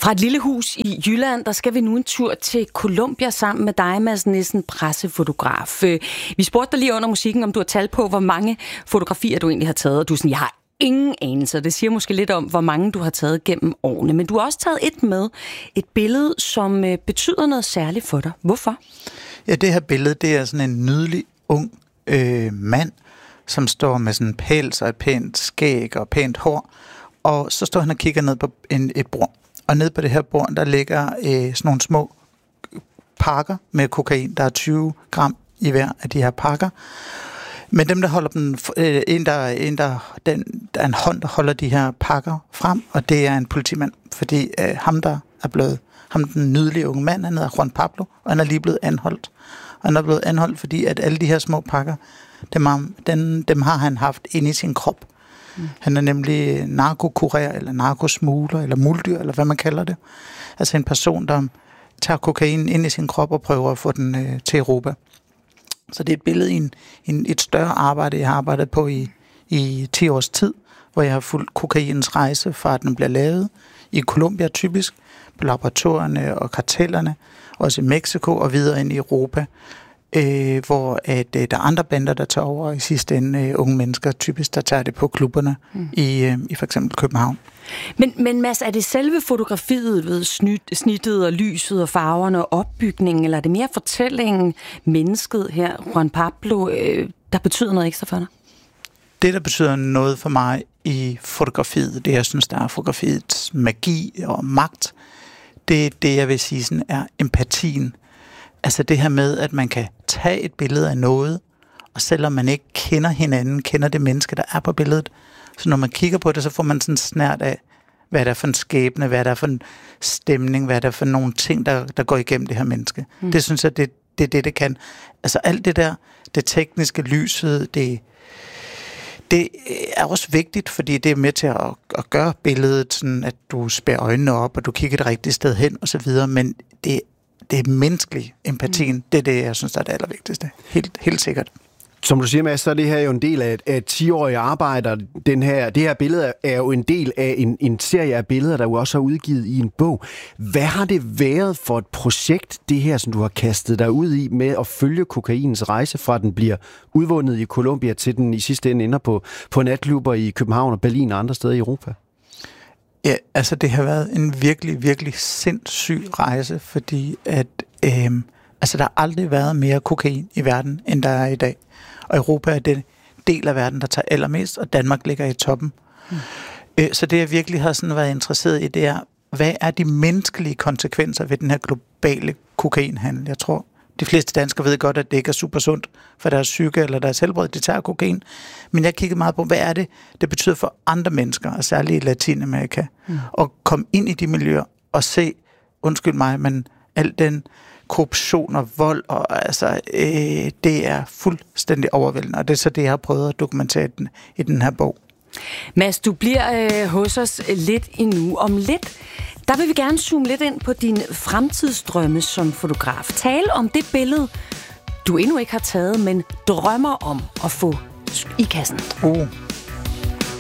Fra et lille hus i Jylland, der skal vi nu en tur til Colombia sammen med dig, Mads Nissen, pressefotograf. Vi spurgte dig lige under musikken, om du har tal på, hvor mange fotografier du egentlig har taget. Og du er sådan, jeg har ingen anelse. Det siger måske lidt om, hvor mange du har taget gennem årene. Men du har også taget et med. Et billede, som betyder noget særligt for dig. Hvorfor? Ja, det her billede, det er sådan en nydelig ung mand, som står med sådan en pels og et pænt skæg og pænt hår. Og så står han og kigger ned på et bord. Og ned på det her bord, der ligger sådan nogle små pakker med kokain. Der er 20 gram i hver af de her pakker. Men dem, der holder dem, der er en hånd, der holder de her pakker frem, og det er en politimand. Fordi ham den nydelige unge mand, han hedder Juan Pablo, og han er lige blevet anholdt. Og han er blevet anholdt, fordi at alle de her små pakker, dem har han haft inde i sin krop. Han er nemlig narkokurer, eller narkosmugler, eller muldyr, eller hvad man kalder det. Altså en person, der tager kokain ind i sin krop og prøver at få den til Europa. Så det er et billede i et større arbejde, jeg har arbejdet på i 10 års tid, hvor jeg har fulgt kokainens rejse fra, at den bliver lavet i Colombia typisk, på laboratorierne og kartellerne, også i Mexico og videre ind i Europa, hvor der er andre bander, der tager over i sidste ende unge mennesker, typisk der tager det på klubberne i for eksempel København. Men Mads, er det selve fotografiet ved snittet og lyset og farverne og opbygningen, eller er det mere fortællingen, mennesket her, Juan Pablo, der betyder noget ekstra for dig? Det, der betyder noget for mig i fotografiet, det jeg synes, der er fotografiets magi og magt, det jeg vil sige, sådan, er empatien. Altså det her med, at man kan tage et billede af noget, og selvom man ikke kender hinanden, kender det menneske, der er på billedet, så når man kigger på det, så får man sådan snært af, hvad der er for en skæbne, hvad der er for en stemning, hvad der er for nogle ting, der går igennem det her menneske. Det synes jeg, det er det kan. Altså alt det der, det tekniske, lyset, det er også vigtigt, fordi det er med til at gøre billedet sådan, at du spærrer øjnene op, og du kigger det rigtige sted hen, og så videre, men det er menneskelig empatien. Det er det, jeg synes, der er det allervigtigste. Helt sikkert. Som du siger, Mads, så er det her jo en del af et 10-årigt arbejde. Det her billede er jo en del af en serie af billeder, der jo også er udgivet i en bog. Hvad har det været for et projekt, det her, som du har kastet dig ud i, med at følge kokainens rejse, fra den bliver udvundet i Colombia, til den i sidste ende ender på natklubber i København og Berlin og andre steder i Europa? Ja, altså det har været en virkelig, virkelig sindssyg rejse, fordi at der har aldrig været mere kokain i verden, end der er i dag. Og Europa er den del af verden, der tager allermest, og Danmark ligger i toppen. Så det, jeg virkelig har sådan været interesseret i, det er, hvad er de menneskelige konsekvenser ved den her globale kokainhandel? Jeg tror, de fleste danskere ved godt, at det ikke er super sundt for deres psyke eller deres helbred, de tager kokain. Men jeg kigger meget på, hvad er det betyder for andre mennesker, og særligt i Latinamerika, at komme ind i de miljøer og se, undskyld mig, men al den korruption og vold, og det er fuldstændig overvældende, og det er så det, jeg har prøvet at dokumentere i den her bog. Mads, du bliver hos os lidt endnu. Om lidt, der vil vi gerne zoome lidt ind på din fremtidsdrømme som fotograf. Tale om det billede, du endnu ikke har taget, men drømmer om at få i kassen.